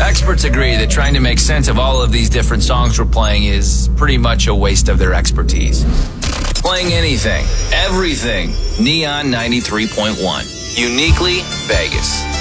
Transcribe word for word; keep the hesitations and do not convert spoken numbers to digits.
Experts agree that trying to make sense of all of these different songs we're playing is pretty much a waste of their expertise. Playing anything, everything, Neon ninety-three point one. Uniquely Vegas.